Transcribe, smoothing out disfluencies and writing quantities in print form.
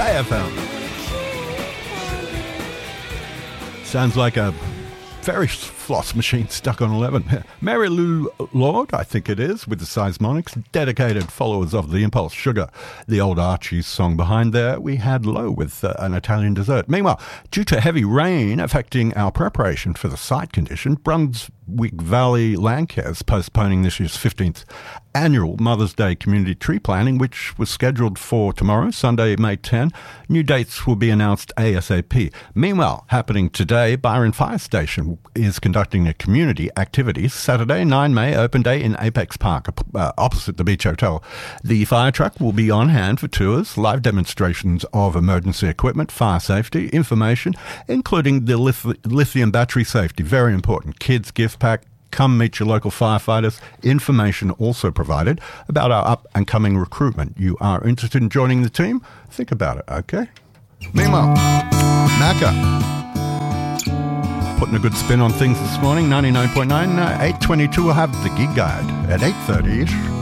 AFM. Sounds like a very floss machine stuck on 11. Mary Lou Lord, I think it is, with the Seismonics, dedicated followers of the Impulse Sugar. The old Archie song behind there, we had Low with an Italian dessert. Meanwhile, due to heavy rain affecting our preparation for the site condition, Brunswick Valley Landcare is postponing this year's 15th annual Mother's Day community tree planting, which was scheduled for tomorrow, Sunday, May 10. New dates will be announced ASAP. Meanwhile, happening today, Byron Fire Station is conducting a community activity. Saturday, 9 May, open day in Apex Park, opposite the Beach Hotel. The fire truck will be on hand for tours, live demonstrations of emergency equipment, fire safety, information, including the lithium battery safety. Very important. Kids gift pack. Come meet your local firefighters. Information also provided about our up-and-coming recruitment. You are interested in joining the team? Think about it, okay? Meanwhile, Macca. Putting a good spin on things this morning. 99.9, 8:22 will have the gig guide at 8:30-ish.